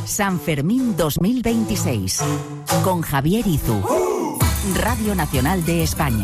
San Fermín 2026. Con Javier Izu. Radio Nacional de España.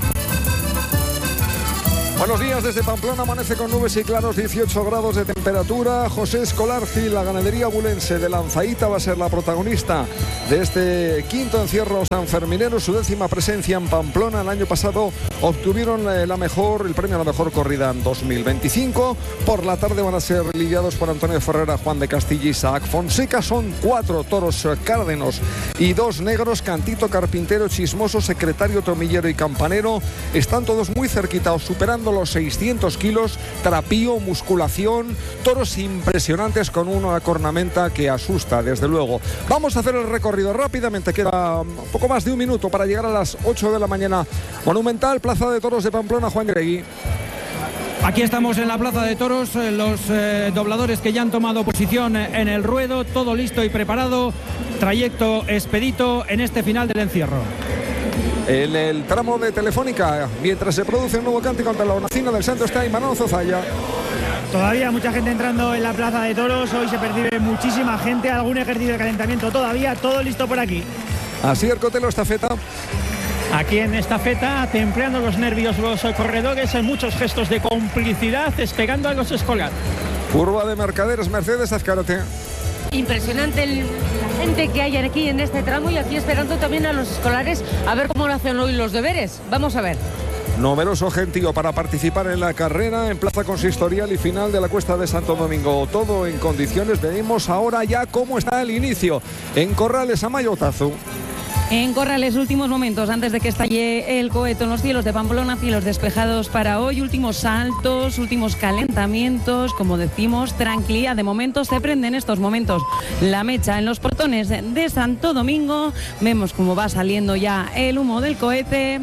Buenos días desde Pamplona, amanece con nubes y claros, 18 grados de temperatura. José Escolarci, la ganadería bulense de Lanzaíta, va a ser la protagonista de este quinto encierro sanferminero, su 10ª presencia en Pamplona. El año pasado obtuvieron el premio a la mejor corrida en 2025. Por la tarde van a ser lidiados por Antonio Ferrera, Juan de Castilla y Isaac Fonseca. Son 4 toros cárdenos y 2 negros, Cantito, Carpintero, Chismoso, Secretario, Tomillero y Campanero. Están todos muy cerquita, superando los 600 kilos, trapío, musculación, toros impresionantes con una cornamenta que asusta, desde luego. Vamos a hacer el recorrido rápidamente, queda un poco más de un minuto para llegar a las 8 de la mañana. Monumental, Plaza de Toros de Pamplona, Juan Gregui. Aquí estamos en la Plaza de Toros, los dobladores que ya han tomado posición en el ruedo, todo listo y preparado, trayecto expedito en este final del encierro. En el tramo de Telefónica, mientras se produce un nuevo cántico ante la Hornacina del Santo, está Imanol Zozaya. Todavía mucha gente entrando en la Plaza de Toros, hoy se percibe muchísima gente, algún ejercicio de calentamiento todavía, todo listo por aquí. Asier Cotelo, estafeta. Aquí en estafeta, templeando los nervios los corredores, en muchos gestos de complicidad, despegando a los Escolar. Curva de Mercaderes, Mercedes Azcarote. Impresionante la gente que hay aquí en este tramo, y aquí esperando también a los escolares a ver cómo lo hacen hoy los deberes. Vamos a ver. Numeroso gentío para participar en la carrera en Plaza Consistorial y final de la Cuesta de Santo Domingo. Todo en condiciones. Veamos ahora ya cómo está el inicio. En Corrales, Amayo Tazu. En Corrales, últimos momentos antes de que estalle el cohete en los cielos de Pamplona, cielos despejados para hoy, últimos saltos, últimos calentamientos, como decimos, tranquilidad. De momento se prende en estos momentos la mecha en los portones de Santo Domingo. Vemos cómo va saliendo ya el humo del cohete.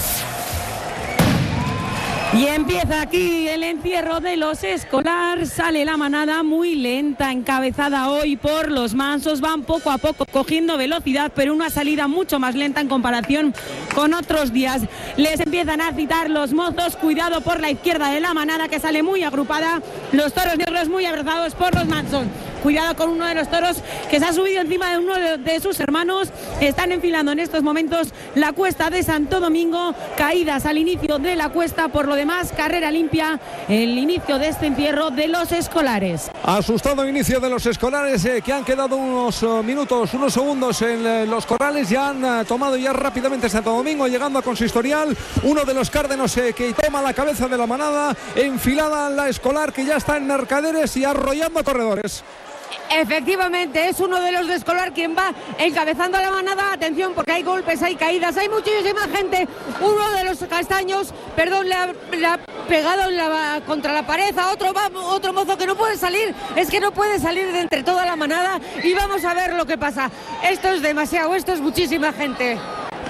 Y empieza aquí el encierro de los Escolar. Sale la manada muy lenta, encabezada hoy por los mansos. Van poco a poco cogiendo velocidad, pero una salida mucho más lenta en comparación con otros días. Les empiezan a citar los mozos. Cuidado por la izquierda de la manada, que sale muy agrupada. Los toros negros muy abrazados por los mansos. Cuidado con uno de los toros que se ha subido encima de uno de sus hermanos. Están enfilando en estos momentos la cuesta de Santo Domingo. Caídas al inicio de la cuesta. Por lo demás, carrera limpia. El inicio de este encierro de los Escolares. Asustado inicio de los Escolares, que han quedado unos minutos, unos segundos en los corrales. Ya han tomado ya rápidamente Santo Domingo, llegando a Consistorial. Uno de los cárdenos que toma la cabeza de la manada. Enfilada la Escolar, que ya está en Mercaderes y arrollando a corredores. Efectivamente, es uno de los de Escolar quien va encabezando a la manada. Atención, porque hay golpes, hay caídas, hay muchísima gente. Uno de los castaños, le ha pegado contra la pared a otro mozo que no puede salir. Es que no puede salir de entre toda la manada. Y vamos a ver lo que pasa. Esto es demasiado, esto es muchísima gente.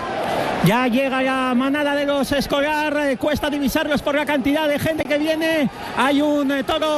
Ya llega la manada de los Escolar, cuesta divisarlos por la cantidad de gente que viene. Hay un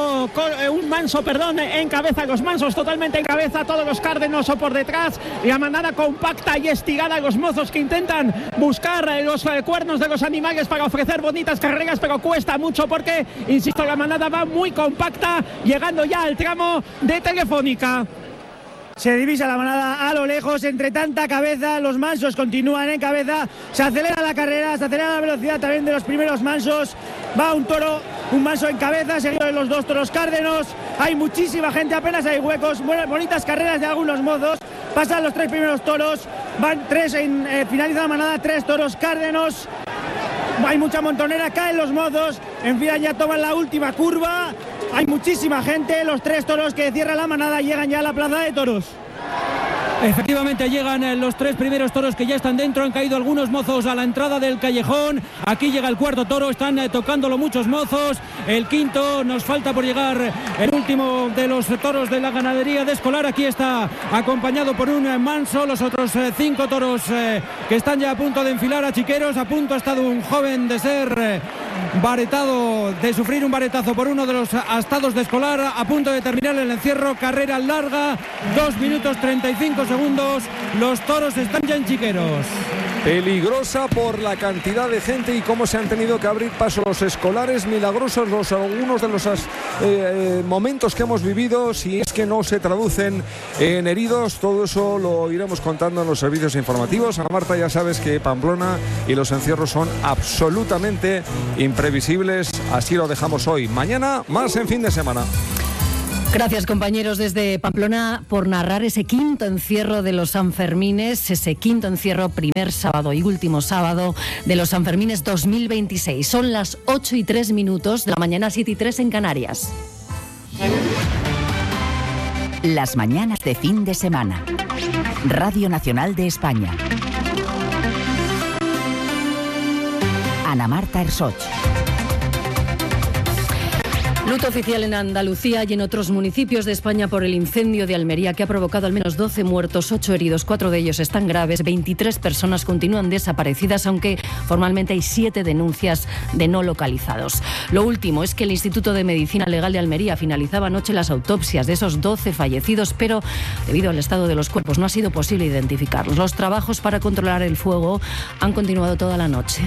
manso, en cabeza, los mansos totalmente en cabeza, todos los cárdenos o por detrás. La manada compacta y estirada, los mozos que intentan buscar los cuernos de los animales para ofrecer bonitas carreras, pero cuesta mucho porque, insisto, la manada va muy compacta, llegando ya al tramo de Telefónica. Se divisa la manada a lo lejos, entre tanta cabeza, los mansos continúan en cabeza, se acelera la carrera, se acelera la velocidad también de los primeros mansos, va un manso en cabeza, seguido de los dos toros cárdenos, hay muchísima gente, apenas hay huecos, bonitas carreras de algunos mozos, pasan los 3 primeros toros, van 3 finaliza la manada, 3 toros cárdenos, hay mucha montonera, caen los mozos, en fin, ya toman la última curva. Hay muchísima gente, los 3 toros que cierran la manada llegan ya a la Plaza de Toros. Efectivamente llegan los 3 primeros toros que ya están dentro. Han caído algunos mozos a la entrada del callejón. Aquí llega el cuarto toro, están tocándolo muchos mozos. El quinto, nos falta por llegar el último de los toros de la ganadería de Escolar. Aquí está acompañado por un manso. Los otros 5 toros que están ya a punto de enfilar a chiqueros. A punto ha estado un joven de ser varetado, de sufrir un varetazo por uno de los astados de Escolar. A punto de terminar el encierro, carrera larga, 2 minutos 35 segundos. Los toros están ya en chiqueros. Peligrosa por la cantidad de gente y cómo se han tenido que abrir paso los escolares. Milagrosos algunos de los momentos que hemos vivido, si es que no se traducen en heridos. Todo eso lo iremos contando en los servicios informativos. Ana Marta, ya sabes que Pamplona y los encierros son absolutamente imprevisibles. Así lo dejamos hoy. Mañana más en fin de semana. Gracias, compañeros, desde Pamplona por narrar ese quinto encierro de los Sanfermines, ese quinto encierro, primer sábado y último sábado de los Sanfermines 2026. Son las 8:03 de la mañana, 7:03 en Canarias. Las mañanas de fin de semana. Radio Nacional de España. Ana Marta Ersoch. Luto oficial en Andalucía y en otros municipios de España por el incendio de Almería, que ha provocado al menos 12 muertos, 8 heridos, 4 de ellos están graves, 23 personas continúan desaparecidas, aunque formalmente hay 7 denuncias de no localizados. Lo último es que el Instituto de Medicina Legal de Almería finalizaba anoche las autopsias de esos 12 fallecidos, pero debido al estado de los cuerpos no ha sido posible identificarlos. Los trabajos para controlar el fuego han continuado toda la noche.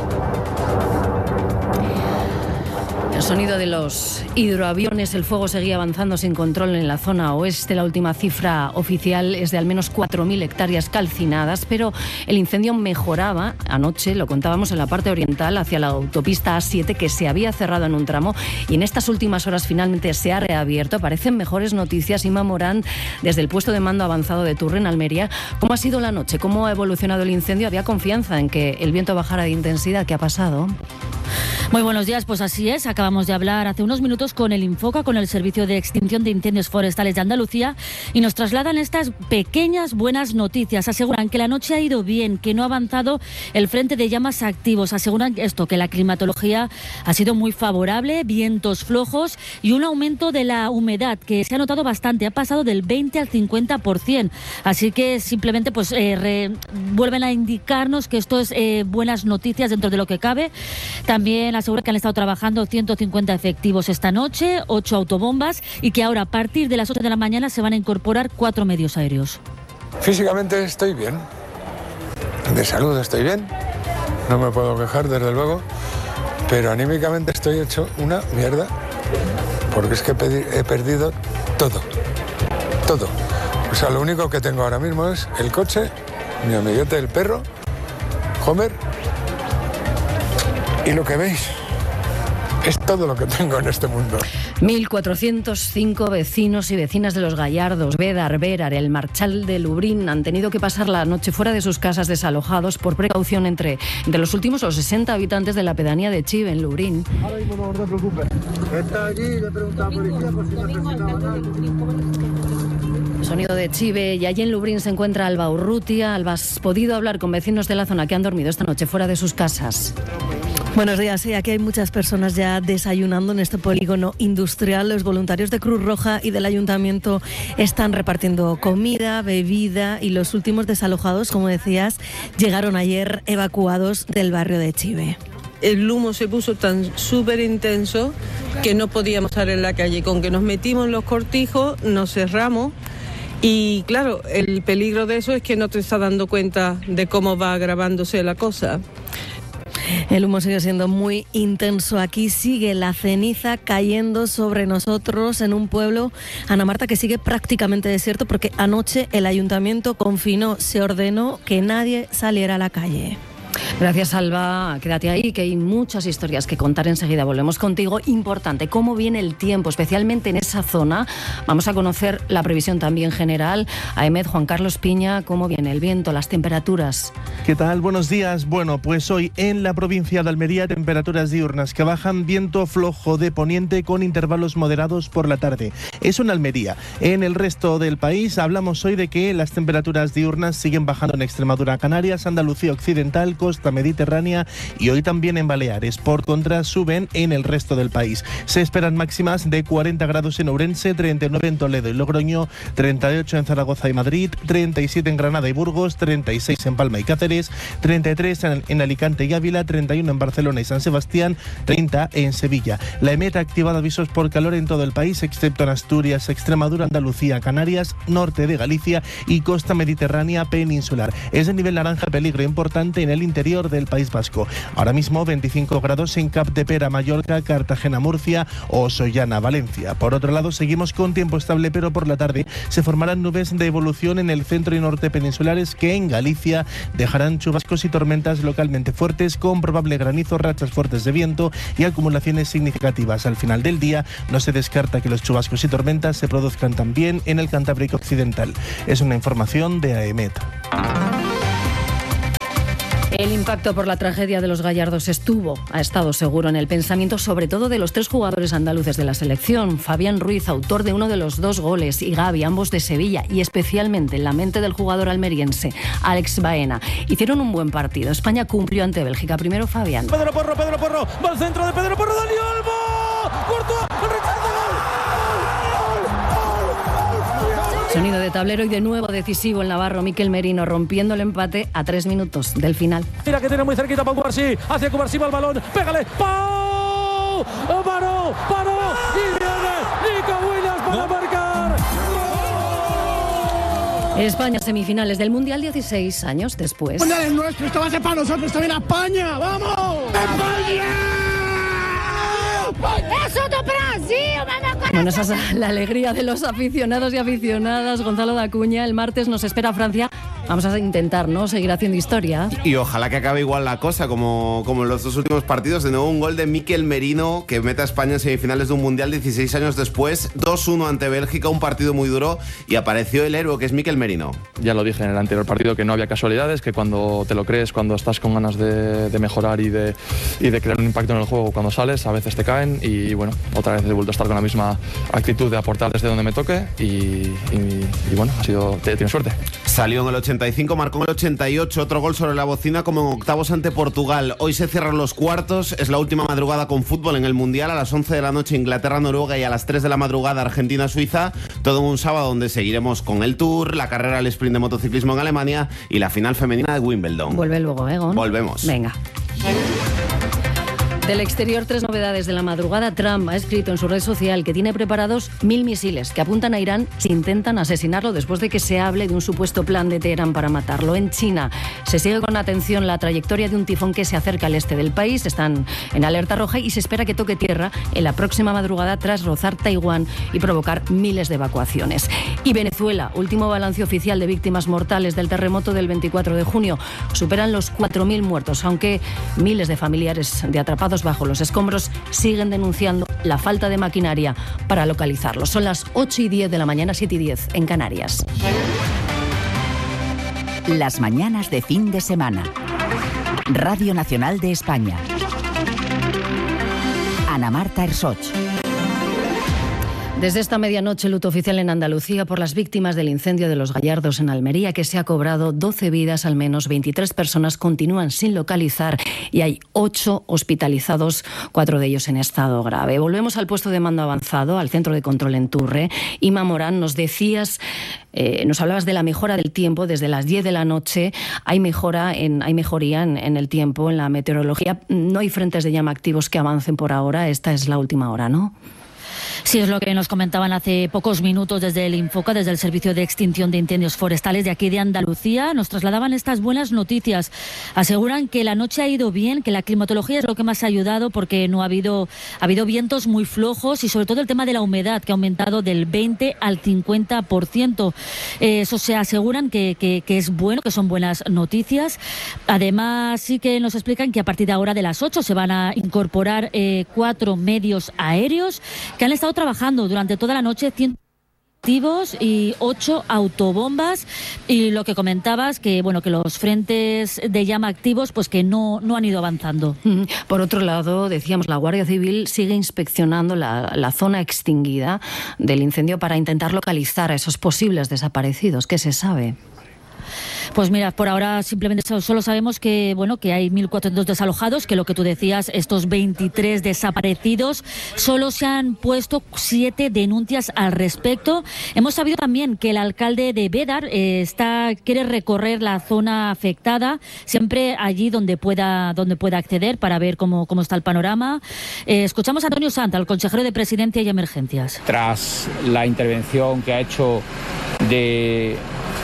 El sonido de los hidroaviones, el fuego seguía avanzando sin control en la zona oeste. La última cifra oficial es de al menos 4.000 hectáreas calcinadas, pero el incendio mejoraba. Anoche lo contábamos en la parte oriental, hacia la autopista A7, que se había cerrado en un tramo y en estas últimas horas finalmente se ha reabierto. Parecen mejores noticias. Inma Morán, desde el puesto de mando avanzado de Turren, Almería. ¿Cómo ha sido la noche? ¿Cómo ha evolucionado el incendio? ¿Había confianza en que el viento bajara de intensidad? ¿Qué ha pasado? Muy buenos días, pues así es. Acabamos de hablar hace unos minutos con el Infoca, con el Servicio de Extinción de Incendios Forestales de Andalucía, y nos trasladan estas pequeñas buenas noticias. Aseguran que la noche ha ido bien, que no ha avanzado el frente de llamas activos. Aseguran esto, que la climatología ha sido muy favorable, vientos flojos y un aumento de la humedad que se ha notado bastante. Ha pasado del 20 al 50%. Así que simplemente pues vuelven a indicarnos que esto es buenas noticias dentro de lo que cabe. También asegura que han estado trabajando 150 efectivos esta noche, 8 autobombas, y que ahora a partir de las 8 de la mañana se van a incorporar 4 medios aéreos. Físicamente estoy bien, de salud estoy bien, no me puedo quejar desde luego, pero anímicamente estoy hecho una mierda, porque es que he perdido todo. O sea, lo único que tengo ahora mismo es el coche, mi amiguete el perro, Homer, y lo que veis es todo lo que tengo en este mundo. 1.405 vecinos y vecinas de Los Gallardos, Bédar, Bérar, el Marchal de Lubrín han tenido que pasar la noche fuera de sus casas, desalojados por precaución entre los últimos los 60 habitantes de la pedanía de Chive, en Lubrín. Ahora mismo no te preocupes. Está allí, le preguntaba a la policía por si necesitaba nada. Sonido de Chive, y allí en Lubrín se encuentra Alba Urrutia. Alba, ¿has podido hablar con vecinos de la zona que han dormido esta noche fuera de sus casas? Buenos días, sí, aquí hay muchas personas ya desayunando en este polígono industrial. Los voluntarios de Cruz Roja y del Ayuntamiento están repartiendo comida, bebida, y los últimos desalojados, como decías, llegaron ayer evacuados del barrio de Chive. El humo se puso tan súper intenso que no podíamos estar en la calle. Con que nos metimos en los cortijos, nos cerramos. Y claro, el peligro de eso es que no te estás dando cuenta de cómo va agravándose la cosa. El humo sigue siendo muy intenso. Aquí sigue la ceniza cayendo sobre nosotros en un pueblo, Ana Marta, que sigue prácticamente desierto, porque anoche el ayuntamiento confinó, se ordenó que nadie saliera a la calle. Gracias, Alba. Quédate ahí, que hay muchas historias que contar enseguida. Volvemos contigo. Importante, cómo viene el tiempo, especialmente en esa zona. Vamos a conocer la previsión también general. Aemed, Juan Carlos Piña, cómo viene el viento, las temperaturas. ¿Qué tal? Buenos días. Bueno, pues hoy en la provincia de Almería, temperaturas diurnas que bajan, viento flojo de poniente con intervalos moderados por la tarde. Eso en Almería. En el resto del país hablamos hoy de que las temperaturas diurnas siguen bajando en Extremadura, Canarias, Andalucía Occidental, Costa costa mediterránea y hoy también en Baleares. Por contra, suben en el resto del país. Se esperan máximas de 40 grados en Ourense, 39 en Toledo y Logroño, 38 en Zaragoza y Madrid, 37 en Granada y Burgos, 36 en Palma y Cáceres, 33 en Alicante y Ávila, 31 en Barcelona y San Sebastián, 30 en Sevilla. La EMET ha activado avisos por calor en todo el país, excepto en Asturias, Extremadura, Andalucía, Canarias, norte de Galicia y costa mediterránea peninsular. Es de nivel naranja, peligro importante en el interior del País Vasco. Ahora mismo 25 grados en Capdepera, Mallorca, Cartagena, Murcia o Sollana, Valencia. Por otro lado, seguimos con tiempo estable, pero por la tarde se formarán nubes de evolución en el centro y norte peninsulares que en Galicia dejarán chubascos y tormentas localmente fuertes con probable granizo, rachas fuertes de viento y acumulaciones significativas. Al final del día no se descarta que los chubascos y tormentas se produzcan también en el Cantábrico Occidental. Es una información de AEMET. El impacto por la tragedia de los Gallardos ha estado seguro en el pensamiento, sobre todo de los 3 jugadores andaluces de la selección. Fabián Ruiz, autor de uno de los 2 goles, y Gavi, ambos de Sevilla, y especialmente en la mente del jugador almeriense, Alex Baena. Hicieron un buen partido. España cumplió ante Bélgica. Primero Fabián. Pedro Porro, va al centro de Pedro Porro, Dani Olmo, Courtois, el rechazo, Sonido de tablero y de nuevo decisivo el navarro Mikel Merino, rompiendo el empate a 3 minutos del final. Mira que tiene muy cerquita Pau Cubarsí, hacia Cubarsí, va el balón, pégale, Pau, paró, y viene Nico Williams para marcar. España, semifinales del Mundial 16 años después. Mundial es nuestro, esto va a ser para nosotros, también a España, ¡vamos! ¡España! ¡Es otro Brasil! Bueno, esa es la alegría de los aficionados y aficionadas. Gonzalo de Acuña, el martes nos espera Francia. Vamos a intentar, ¿no?, seguir haciendo historia. Y ojalá que acabe igual la cosa, como en los 2 últimos partidos. De nuevo un gol de Mikel Merino, que mete a España en semifinales de un Mundial 16 años después. 2-1 ante Bélgica, un partido muy duro. Y apareció el héroe, que es Mikel Merino. Ya lo dije en el anterior partido, que no había casualidades, que cuando te lo crees, cuando estás con ganas de mejorar y de crear un impacto en el juego, cuando sales, a veces te caen. Y bueno, otra vez he vuelto a estar con la misma actitud de aportar desde donde me toque. Y bueno, tiene suerte. Salió en el 85, marcó en el 88, otro gol sobre la bocina como en octavos ante Portugal. Hoy se cierran los cuartos, es la última madrugada con fútbol en el Mundial. A las 11 de la noche Inglaterra-Noruega y a las 3 de la madrugada Argentina-Suiza. Todo en un sábado donde seguiremos con el Tour, la carrera del sprint de motociclismo en Alemania y la final femenina de Wimbledon. Vuelve luego, ¿eh, Gon? Volvemos. Venga. Del exterior, 3 novedades de la madrugada. Trump ha escrito en su red social que tiene preparados 1000 misiles que apuntan a Irán si intentan asesinarlo, después de que se hable de un supuesto plan de Teherán para matarlo. En China se sigue con atención la trayectoria de un tifón que se acerca al este del país. Están en alerta roja y se espera que toque tierra en la próxima madrugada tras rozar Taiwán y provocar miles de evacuaciones. Y Venezuela, último balance oficial de víctimas mortales del terremoto del 24 de junio. Superan los 4.000 muertos, aunque miles de familiares de atrapados bajo los escombros siguen denunciando la falta de maquinaria para localizarlos. Son las 8:10 de la mañana, 7:10 en Canarias. Las mañanas de fin de semana. Radio Nacional de España. Ana Marta Ersoch. Desde esta medianoche, luto oficial en Andalucía por las víctimas del incendio de los Gallardos en Almería, que se ha cobrado 12 vidas, al menos 23 personas continúan sin localizar y hay 8 hospitalizados, 4 de ellos en estado grave. Volvemos al puesto de mando avanzado, al centro de control en Turre. Ima Morán, nos decías, nos hablabas de la mejora del tiempo. Desde las 10 de la noche hay mejoría en el tiempo, en la meteorología. No hay frentes de llama activos que avancen por ahora. Esta es la última hora, ¿no? Sí, es lo que nos comentaban hace pocos minutos desde el Infoca, desde el Servicio de Extinción de Incendios Forestales de aquí de Andalucía. Nos trasladaban estas buenas noticias. Aseguran que la noche ha ido bien, que la climatología es lo que más ha ayudado, porque no ha habido vientos muy flojos y sobre todo el tema de la humedad, que ha aumentado del 20 al 50%. Eso se aseguran que es bueno, que son buenas noticias. Además, sí que nos explican que a partir de ahora, de las 8, se van a incorporar 4 medios aéreos que han estado trabajando durante toda la noche, 100 activos y 8 autobombas. Y lo que comentabas, que bueno, que los frentes de llama activos pues que no han ido avanzando. Por otro lado, decíamos, la Guardia Civil sigue inspeccionando la zona extinguida del incendio para intentar localizar a esos posibles desaparecidos. ¿Qué se sabe? Pues mira, por ahora simplemente solo sabemos que que hay 1.400 desalojados, que lo que tú decías, estos 23 desaparecidos, solo se han puesto 7 denuncias al respecto. Hemos sabido también que el alcalde de Bédar quiere recorrer la zona afectada, siempre allí donde pueda acceder para ver cómo está el panorama. Escuchamos a Antonio Santa, el consejero de Presidencia y Emergencias. Tras la intervención que ha hecho de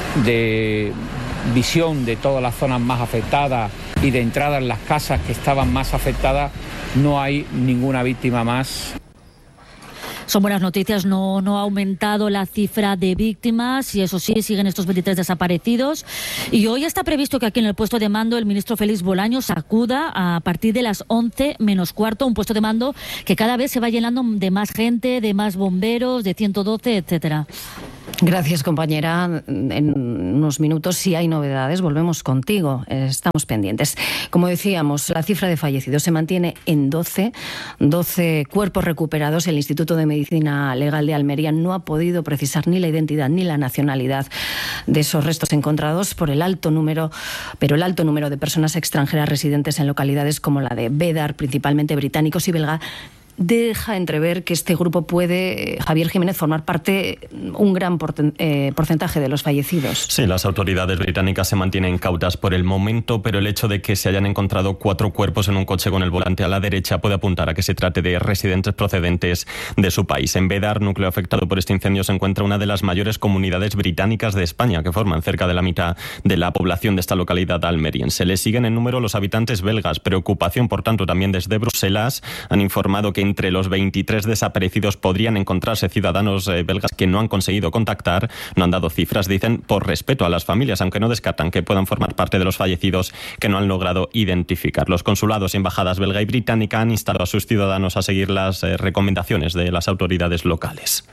visión de todas las zonas más afectadas y de entrada en las casas que estaban más afectadas, no hay ninguna víctima más. Son buenas noticias, no ha aumentado la cifra de víctimas y eso sí, siguen estos 23 desaparecidos. Y hoy está previsto que aquí en el puesto de mando el ministro Félix Bolaños acuda a partir de las 11 menos cuarto, un puesto de mando que cada vez se va llenando de más gente, de más bomberos, de 112, etcétera. Gracias, compañera. En unos minutos, si hay novedades, volvemos contigo. Estamos pendientes. Como decíamos, la cifra de fallecidos se mantiene en 12 cuerpos recuperados. El Instituto de Medicina Legal de Almería no ha podido precisar ni la identidad ni la nacionalidad de esos restos encontrados pero el alto número de personas extranjeras residentes en localidades como la de Bédar, principalmente británicos y belga, deja entrever que este grupo puede, Javier Jiménez, formar parte un gran porcentaje de los fallecidos. Sí, las autoridades británicas se mantienen cautas por el momento, pero el hecho de que se hayan encontrado 4 cuerpos en un coche con el volante a la derecha puede apuntar a que se trate de residentes procedentes de su país. En Bédar, núcleo afectado por este incendio, se encuentra una de las mayores comunidades británicas de España, que forman cerca de la mitad de la población de esta localidad almeriense. Le siguen en número los habitantes belgas. Preocupación, por tanto, también desde Bruselas. Han informado que entre los 23 desaparecidos podrían encontrarse ciudadanos belgas que no han conseguido contactar. No han dado cifras, dicen, por respeto a las familias, aunque no descartan que puedan formar parte de los fallecidos que no han logrado identificar. Los consulados y embajadas belga y británica han instado a sus ciudadanos a seguir las recomendaciones de las autoridades locales.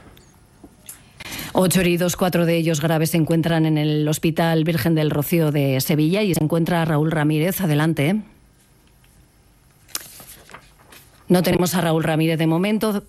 8 heridos, 4 de ellos graves, se encuentran en el Hospital Virgen del Rocío de Sevilla y se encuentra Raúl Ramírez. Adelante. No tenemos a Raúl Ramírez de momento.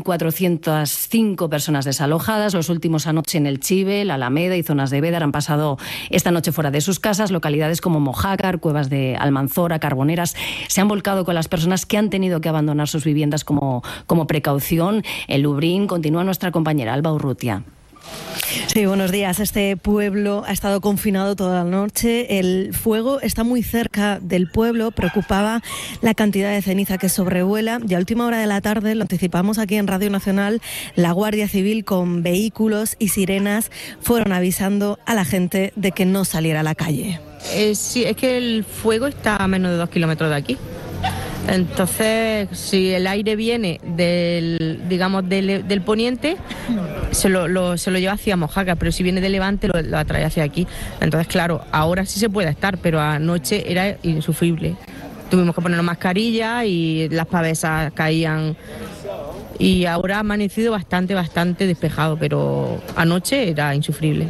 1.405 personas desalojadas. Los últimos anoche en el Chive, la Alameda y zonas de Bédar han pasado esta noche fuera de sus casas. Localidades como Mojácar, Cuevas de Almanzora, Carboneras se han volcado con las personas que han tenido que abandonar sus viviendas como precaución. En Lubrín continúa nuestra compañera Alba Urrutia. Sí, buenos días. Este pueblo ha estado confinado toda la noche. El fuego está muy cerca del pueblo. Preocupaba la cantidad de ceniza que sobrevuela. Y a última hora de la tarde, lo anticipamos aquí en Radio Nacional, la Guardia Civil con vehículos y sirenas fueron avisando a la gente de que no saliera a la calle. Sí, es que el fuego está a menos de 2 kilómetros de aquí. Entonces, si el aire viene del poniente, se lo lleva hacia Mojácar, pero si viene de levante lo atrae hacia aquí. Entonces, claro, ahora sí se puede estar, pero anoche era insufrible. Tuvimos que ponernos mascarilla y las pavesas caían. Y ahora ha amanecido bastante despejado, pero anoche era insufrible.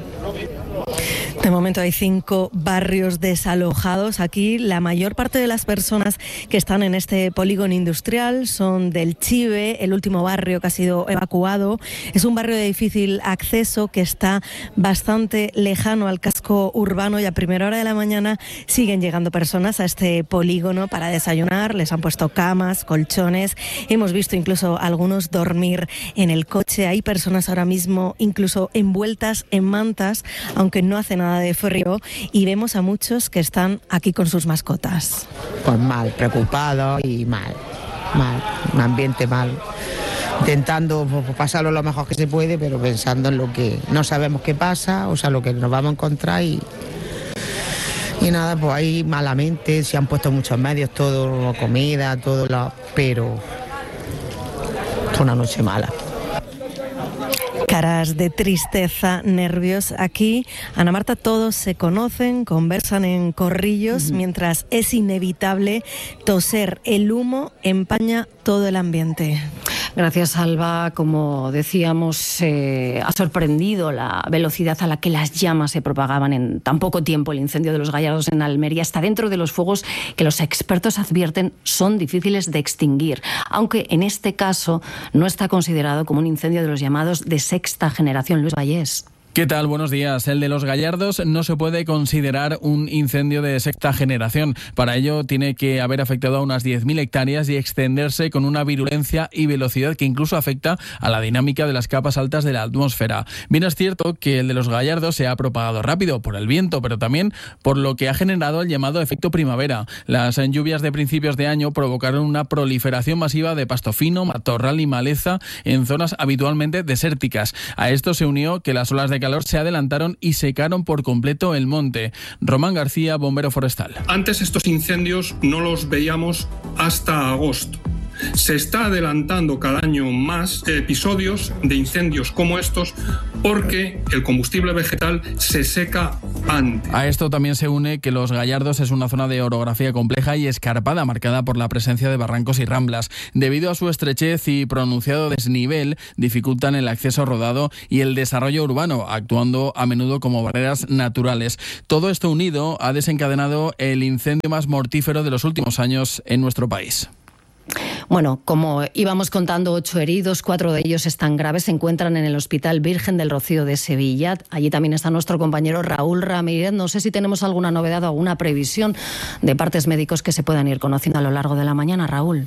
De momento hay 5 barrios desalojados. Aquí la mayor parte de las personas que están en este polígono industrial son del Chive, el último barrio que ha sido evacuado. Es un barrio de difícil acceso que está bastante lejano al casco urbano y a primera hora de la mañana siguen llegando personas a este polígono para desayunar. Les han puesto camas, colchones. Hemos visto incluso algunos dormir en el coche. Hay personas ahora mismo incluso envueltas en mantas, aunque no hace nada de frío, y vemos a muchos que están aquí con sus mascotas. Pues mal, preocupado y mal, un ambiente mal. Intentando pasarlo lo mejor que se puede, pero pensando en lo que no sabemos qué pasa, o sea, lo que nos vamos a encontrar y nada, pues ahí malamente se han puesto muchos medios, todo, comida, pero es una noche mala. Caras de tristeza, nervios. Aquí, Ana Marta, todos se conocen, conversan en corrillos, mientras es inevitable toser. El humo empaña todo el ambiente. Gracias, Alba. Como decíamos, ha sorprendido la velocidad a la que las llamas se propagaban en tan poco tiempo. El incendio de los Gallardos en Almería está dentro de los fuegos que los expertos advierten son difíciles de extinguir, aunque en este caso no está considerado como un incendio de los llamados de sexta generación. Luis Vallés. ¿Qué tal? Buenos días. El de Los Gallardos no se puede considerar un incendio de sexta generación. Para ello tiene que haber afectado a unas 10.000 hectáreas y extenderse con una virulencia y velocidad que incluso afecta a la dinámica de las capas altas de la atmósfera. Bien es cierto que el de Los Gallardos se ha propagado rápido por el viento, pero también por lo que ha generado el llamado efecto primavera. Las lluvias de principios de año provocaron una proliferación masiva de pasto fino, matorral y maleza en zonas habitualmente desérticas. A esto se unió que las olas de calor se adelantaron y secaron por completo el monte. Román García, bombero forestal. Antes estos incendios no los veíamos hasta agosto. Se está adelantando cada año más episodios de incendios como estos porque el combustible vegetal se seca antes. A esto también se une que Los Gallardos es una zona de orografía compleja y escarpada, marcada por la presencia de barrancos y ramblas. Debido a su estrechez y pronunciado desnivel, dificultan el acceso rodado y el desarrollo urbano, actuando a menudo como barreras naturales. Todo esto unido ha desencadenado el incendio más mortífero de los últimos años en nuestro país. Bueno, como íbamos contando, 8 heridos, 4 de ellos están graves, se encuentran en el Hospital Virgen del Rocío de Sevilla. Allí también está nuestro compañero Raúl Ramírez. No sé si tenemos alguna novedad o alguna previsión de partes médicos que se puedan ir conociendo a lo largo de la mañana, Raúl.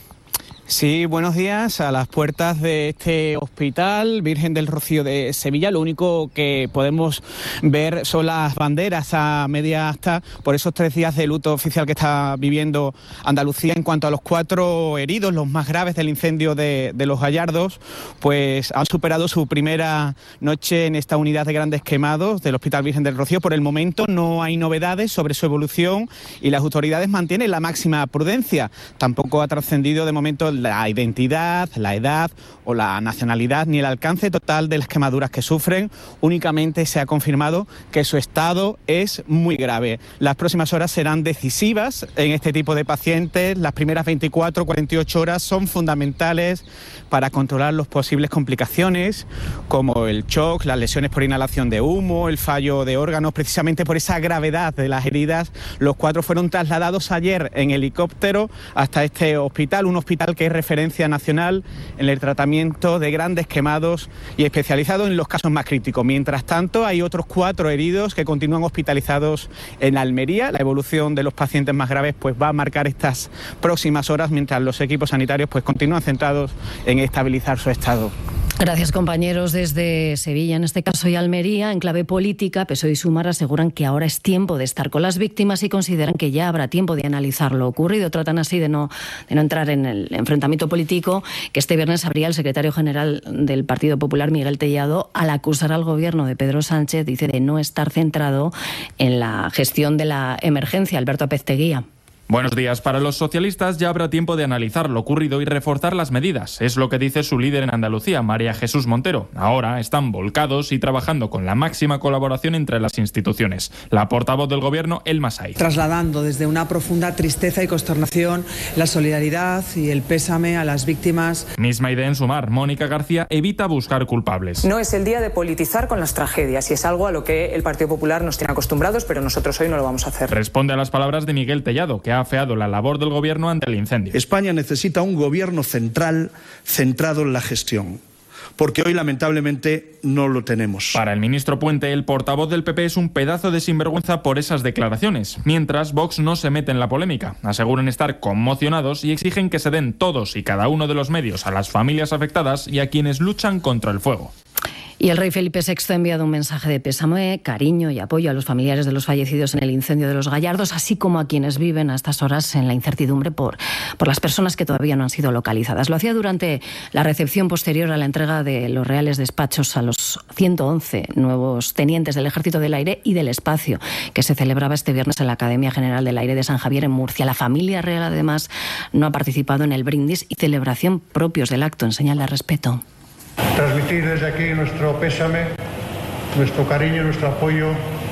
Sí, buenos días. A las puertas de este Hospital Virgen del Rocío de Sevilla, lo único que podemos ver son las banderas a media asta por esos 3 días de luto oficial que está viviendo Andalucía. En cuanto a los 4 heridos, los más graves del incendio de Los Gallardos, pues han superado su primera noche en esta unidad de grandes quemados del Hospital Virgen del Rocío. Por el momento no hay novedades sobre su evolución y las autoridades mantienen la máxima prudencia. Tampoco ha trascendido de momento la identidad, la edad o la nacionalidad ni el alcance total de las quemaduras que sufren. Únicamente se ha confirmado que su estado es muy grave. Las próximas horas serán decisivas en este tipo de pacientes. Las primeras 24 o 48 horas son fundamentales para controlar las posibles complicaciones como el shock, las lesiones por inhalación de humo, el fallo de órganos. Precisamente por esa gravedad de las heridas, los 4 fueron trasladados ayer en helicóptero hasta este hospital, un hospital que es referencia nacional en el tratamiento de grandes quemados y especializado en los casos más críticos. Mientras tanto, hay otros 4 heridos que continúan hospitalizados en Almería. La evolución de los pacientes más graves pues va a marcar estas próximas horas, mientras los equipos sanitarios pues continúan centrados en estabilizar su estado. Gracias, compañeros. Desde Sevilla, en este caso, y Almería, en clave política, PSOE y Sumar aseguran que ahora es tiempo de estar con las víctimas y consideran que ya habrá tiempo de analizar lo ocurrido. Tratan así de no entrar en el enfrentamiento político que este viernes abría el secretario general del Partido Popular, Miguel Tellado, al acusar al gobierno de Pedro Sánchez, dice, de no estar centrado en la gestión de la emergencia. Alberto Apezteguía. Buenos días. Para los socialistas ya habrá tiempo de analizar lo ocurrido y reforzar las medidas. Es lo que dice su líder en Andalucía, María Jesús Montero. Ahora están volcados y trabajando con la máxima colaboración entre las instituciones. La portavoz del Gobierno, Elma Saiz. Trasladando desde una profunda tristeza y consternación la solidaridad y el pésame a las víctimas. Misma idea en Sumar. Mónica García evita buscar culpables. No es el día de politizar con las tragedias y es algo a lo que el Partido Popular nos tiene acostumbrados, pero nosotros hoy no lo vamos a hacer. Responde a las palabras de Miguel Tellado, que ha afeado la labor del Gobierno ante el incendio. España necesita un Gobierno central centrado en la gestión, porque hoy lamentablemente no lo tenemos. Para el ministro Puente, el portavoz del PP es un pedazo de sinvergüenza por esas declaraciones, mientras Vox no se mete en la polémica. Aseguran estar conmocionados y exigen que se den todos y cada uno de los medios a las familias afectadas y a quienes luchan contra el fuego. Y el rey Felipe VI ha enviado un mensaje de pésame, cariño y apoyo a los familiares de los fallecidos en el incendio de Los Gallardos, así como a quienes viven a estas horas en la incertidumbre por las personas que todavía no han sido localizadas. Lo hacía durante la recepción posterior a la entrega de los reales despachos a los 111 nuevos tenientes del Ejército del Aire y del Espacio, que se celebraba este viernes en la Academia General del Aire de San Javier en Murcia. La familia real, además, no ha participado en el brindis y celebración propios del acto en señal de respeto. Transmitir desde aquí nuestro pésame, nuestro cariño, nuestro apoyo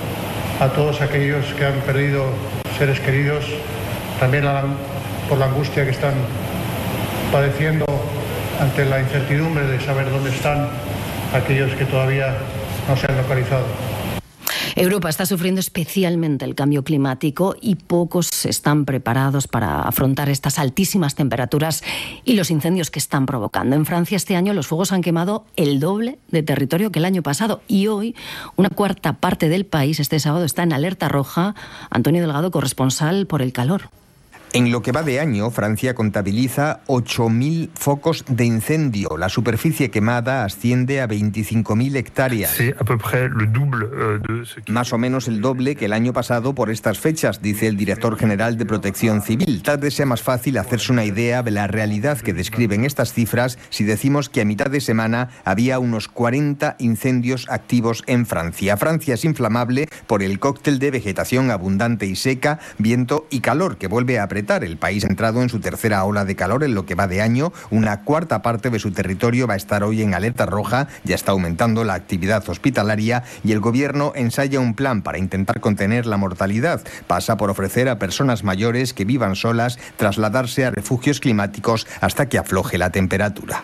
a todos aquellos que han perdido seres queridos, también por la angustia que están padeciendo ante la incertidumbre de saber dónde están aquellos que todavía no se han localizado. Europa está sufriendo especialmente el cambio climático y pocos están preparados para afrontar estas altísimas temperaturas y los incendios que están provocando. En Francia este año los fuegos han quemado el doble de territorio que el año pasado y hoy una cuarta parte del país este sábado está en alerta roja. Antonio Delgado, corresponsal por el calor. En lo que va de año, Francia contabiliza 8.000 focos de incendio. La superficie quemada asciende a 25.000 hectáreas. Más o menos el doble que el año pasado por estas fechas, dice el director general de Protección Civil. Tal vez sea más fácil hacerse una idea de la realidad que describen estas cifras si decimos que a mitad de semana había unos 40 incendios activos en Francia. Francia es inflamable por el cóctel de vegetación abundante y seca, viento y calor que vuelve a apretar. El país ha entrado en su tercera ola de calor en lo que va de año. Una cuarta parte de su territorio va a estar hoy en alerta roja. Ya está aumentando la actividad hospitalaria y el gobierno ensaya un plan para intentar contener la mortalidad. Pasa por ofrecer a personas mayores que vivan solas trasladarse a refugios climáticos hasta que afloje la temperatura.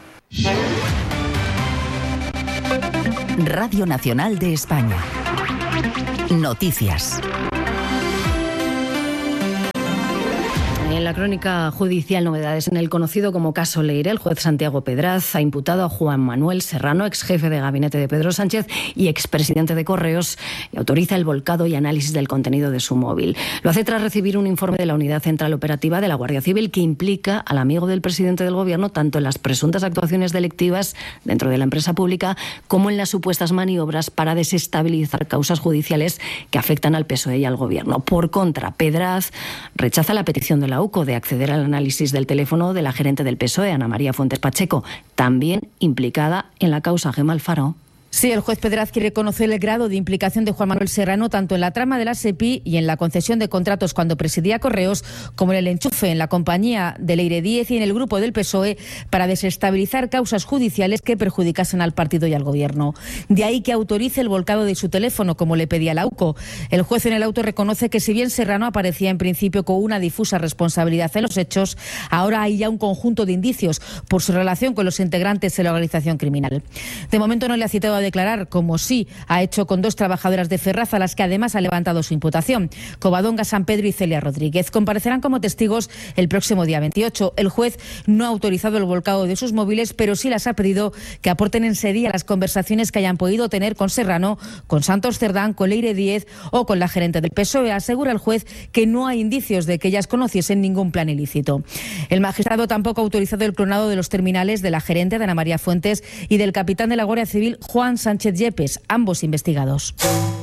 Radio Nacional de España. Noticias. En la crónica judicial, novedades en el conocido como caso Leire. El juez Santiago Pedraz ha imputado a Juan Manuel Serrano, ex jefe de gabinete de Pedro Sánchez y expresidente de Correos, y autoriza el volcado y análisis del contenido de su móvil. Lo hace tras recibir un informe de la Unidad Central Operativa de la Guardia Civil que implica al amigo del presidente del Gobierno tanto en las presuntas actuaciones delictivas dentro de la empresa pública como en las supuestas maniobras para desestabilizar causas judiciales que afectan al PSOE y al Gobierno. Por contra, Pedraz rechaza la petición de la UCO de acceder al análisis del teléfono de la gerente del PSOE, Ana María Fuentes Pacheco, también implicada en la causa Gemma Alfaro. Sí, el juez Pedraz quiere conocer el grado de implicación de Juan Manuel Serrano tanto en la trama de la SEPI y en la concesión de contratos cuando presidía Correos, como en el enchufe en la compañía de Leire Díez y en el grupo del PSOE para desestabilizar causas judiciales que perjudicasen al partido y al Gobierno. De ahí que autorice el volcado de su teléfono, como le pedía la UCO. El juez en el auto reconoce que si bien Serrano aparecía en principio con una difusa responsabilidad en los hechos, ahora hay ya un conjunto de indicios por su relación con los integrantes de la organización criminal. De momento no le ha citado a declarar, como sí ha hecho con 2 trabajadoras de Ferraz, a las que además ha levantado su imputación, Covadonga, San Pedro y Celia Rodríguez. Comparecerán como testigos el próximo día 28. El juez no ha autorizado el volcado de sus móviles, pero sí las ha pedido que aporten en ese día las conversaciones que hayan podido tener con Serrano, con Santos Cerdán, con Leire Díez o con la gerente del PSOE. Asegura el juez que no hay indicios de que ellas conociesen ningún plan ilícito. El magistrado tampoco ha autorizado el clonado de los terminales de la gerente de Ana María Fuentes y del capitán de la Guardia Civil, Juan Sánchez Yepes, ambos investigados.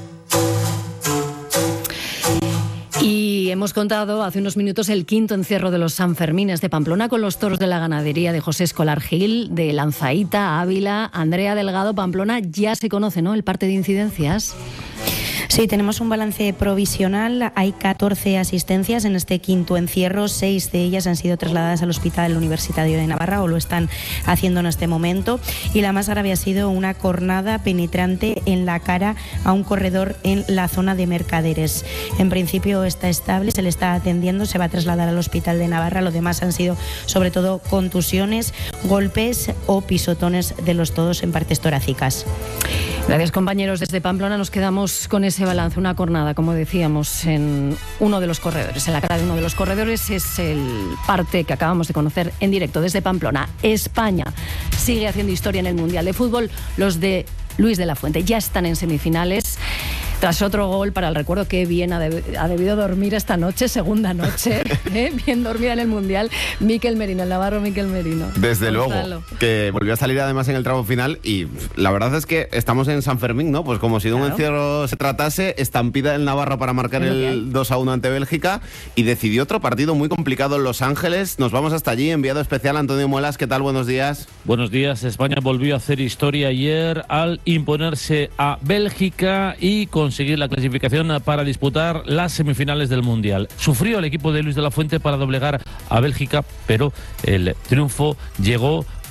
Y hemos contado hace unos minutos el quinto encierro de los Sanfermines de Pamplona con los toros de la ganadería de José Escolar Gil, de Lanzaíta, Ávila. Andrea Delgado, Pamplona, ya se conoce, ¿no?, el parte de incidencias. Sí, tenemos un balance provisional. Hay 14 asistencias en este quinto encierro. 6 de ellas han sido trasladadas al Hospital Universitario de Navarra o lo están haciendo en este momento. Y la más grave ha sido una cornada penetrante en la cara a un corredor en la zona de Mercaderes. En principio está estable, se le está atendiendo, se va a trasladar al Hospital de Navarra. Lo demás han sido sobre todo contusiones, golpes o pisotones de los todos en partes torácicas. Gracias, compañeros. Desde Pamplona nos quedamos con ese balance, una cornada, como decíamos, en uno de los corredores, en la cara de uno de los corredores. Es el parte que acabamos de conocer en directo desde Pamplona. España sigue haciendo historia en el Mundial de Fútbol. Los de Luis de la Fuente ya están en semifinales. Tras otro gol, para el recuerdo, que bien ha debido dormir esta noche, segunda noche, bien dormida en el Mundial, Mikel Merino, el navarro Mikel Merino. Desde Gonzalo. luego, que volvió a salir además en el tramo final y la verdad es que estamos en San Fermín, ¿no? Pues como si de un encierro se tratase, estampida del Navarro para marcar el 2-1 ante Bélgica y decidió otro partido muy complicado en Los Ángeles. Nos vamos hasta allí, enviado especial Antonio Muelas. ¿Qué tal? Buenos días. Buenos días. España volvió a hacer historia ayer al imponerse a Bélgica y conseguir la clasificación para disputar las semifinales del Mundial. Sufrió el equipo de Luis de la Fuente para doblegar a Bélgica, pero el triunfo llegó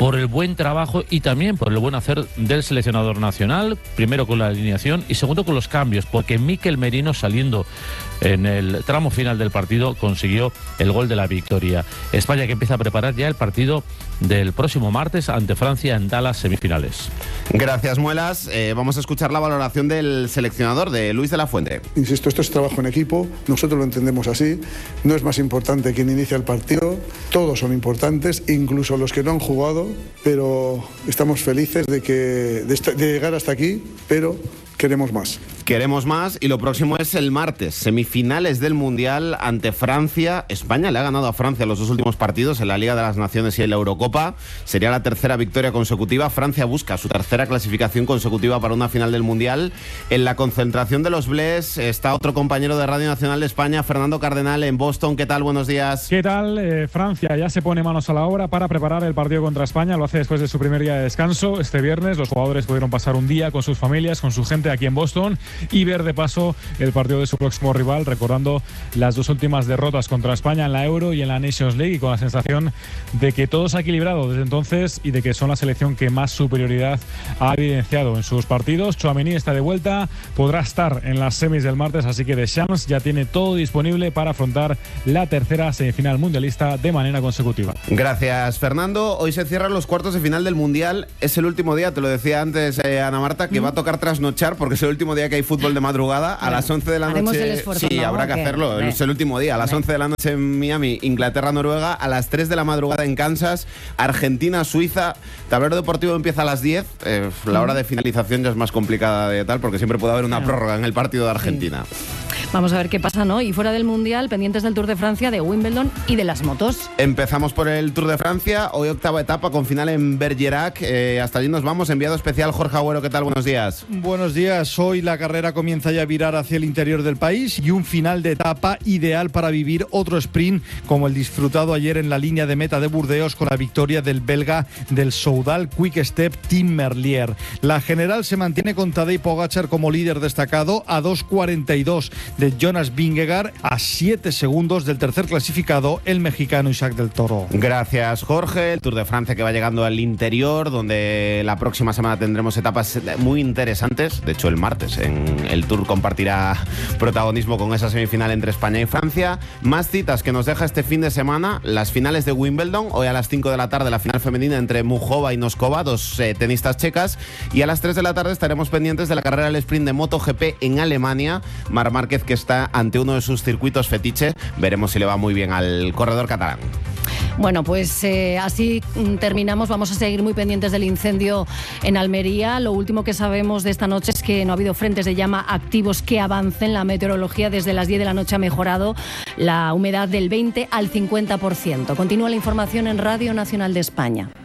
por el buen trabajo y también por el buen hacer del seleccionador nacional, primero con la alineación y segundo con los cambios, porque Mikel Merino, saliendo en el tramo final del partido, consiguió el gol de la victoria. España que empieza a preparar ya el partido del próximo martes ante Francia en Dallas, semifinales. Gracias, Muelas. Vamos a escuchar la valoración del seleccionador, de Luis de la Fuente. Insisto, esto es trabajo en equipo, nosotros lo entendemos así, no es más importante quién inicia el partido, todos son importantes, incluso los que no han jugado, pero estamos felices de llegar hasta aquí, pero queremos más. Queremos más y lo próximo es el martes, semifinales del Mundial ante Francia. España le ha ganado a Francia los 2 últimos partidos en la Liga de las Naciones y en la Eurocopa. Sería la tercera victoria consecutiva. Francia busca su tercera clasificación consecutiva para una final del Mundial. En la concentración de los Blés está otro compañero de Radio Nacional de España, Fernando Cardenal, en Boston. ¿Qué tal? Buenos días. ¿Qué tal? Francia ya se pone manos a la obra para preparar el partido contra España. Lo hace después de su primer día de descanso. Este viernes los jugadores pudieron pasar un día con sus familias, con su gente aquí en Boston y ver de paso el partido de su próximo rival, recordando las 2 últimas derrotas contra España en la Euro y en la Nations League, y con la sensación de que todo se ha equilibrado desde entonces y de que son la selección que más superioridad ha evidenciado en sus partidos. Tchouaméni está de vuelta, podrá estar en las semis del martes, así que Deschamps ya tiene todo disponible para afrontar la tercera semifinal mundialista de manera consecutiva. Gracias, Fernando. Hoy se cierran los cuartos de final del Mundial. Es el último día, te lo decía antes Ana Marta, que va a tocar trasnochar porque es el último día que hay fútbol de madrugada a las 11 de la noche. El esfuerzo, sí, ¿no? habrá que hacerlo. Es el último día. A las 11 de la noche en Miami, Inglaterra-Noruega. A las 3 de la madrugada en Kansas, Argentina-Suiza. Tablero deportivo empieza a las 10. La hora de finalización ya es más complicada de tal porque siempre puede haber una prórroga en el partido de Argentina. Vamos a ver qué pasa, ¿no? Y fuera del Mundial, pendientes del Tour de Francia, de Wimbledon y de las motos. Empezamos por el Tour de Francia. Hoy 8ª etapa con final en Bergerac. Hasta allí nos vamos. Enviado especial Jorge Agüero. ¿Qué tal? Buenos días. Buenos días. Hoy la carrera comienza ya a virar hacia el interior del país y un final de etapa ideal para vivir otro sprint como el disfrutado ayer en la línea de meta de Burdeos con la victoria del belga del Soudal Quick Step Tim Merlier. La general se mantiene con Tadej Pogačar como líder destacado a 2:42 de Jonas Vingegaard, a 7 segundos del tercer clasificado, el mexicano Isaac del Toro. Gracias, Jorge. El Tour de Francia que va llegando al interior, donde la próxima semana tendremos etapas muy interesantes. De hecho, el martes en el Tour compartirá protagonismo con esa semifinal entre España y Francia. Más citas que nos deja este fin de semana: las finales de Wimbledon, hoy a las 5 de la tarde la final femenina entre Muchova y Noskova, 2 tenistas checas, y a las 3 de la tarde estaremos pendientes de la carrera del sprint de MotoGP en Alemania. Marc Márquez, que está ante uno de sus circuitos fetiche, veremos si le va muy bien al corredor catalán. Bueno, pues así terminamos. Vamos a seguir muy pendientes del incendio en Almería. Lo último que sabemos de esta noche es que no ha habido frentes de llama activos que avancen. La meteorología desde las 10 de la noche ha mejorado la humedad del 20 al 50%. Continúa la información en Radio Nacional de España.